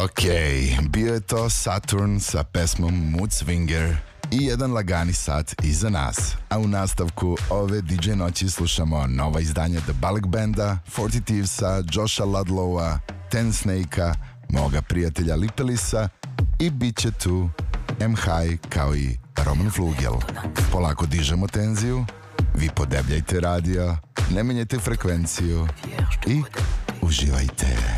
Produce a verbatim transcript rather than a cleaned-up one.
Ok, bio je to Saturn sa pesmom Mood Swinger i jedan lagani sat iza nas. A u nastavku ove D J noći slušamo nova izdanja The Balek Banda, Forty Thievesa, Josha Ludlowa, Ten Snakea, moga prijatelja Lipelisa i bit će tu M. High kao i Roman Flugel. Polako dižemo tenziju, vi podebljajte radio, ne menjajte frekvenciju i uživajte.